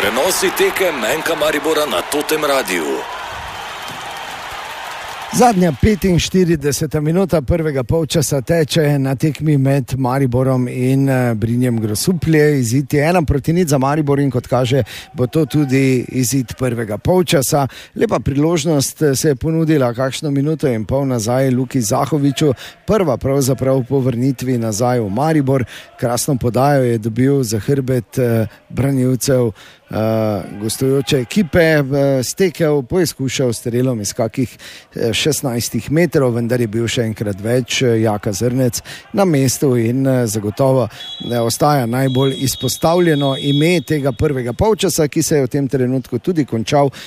Prenosi tekem NK Maribora na Totem Radiu. Zadnja 45. minuta prvega polčasa teče na tekmi med Mariborom in Brinjem Grosuplje. Izid je 1-0 za Maribor in kot kaže, bo to tudi izid prvega polčasa. Lepa priložnost se je ponudila kakšno minuto in pol nazaj Luki Zahoviču. Prva pravzaprav po vrnitvi nazaj v Maribor. Krasno podajo je dobil za hrbet branilcev gostujoče ekipe, stekel, poizkušal s strelom iz kakih 16 metrov, vendar je bil še enkrat več Jaka Zrnec na mestu in zagotovo ostaja najbolj izpostavljeno ime tega prvega polčasa, ki se je v tem trenutku tudi končal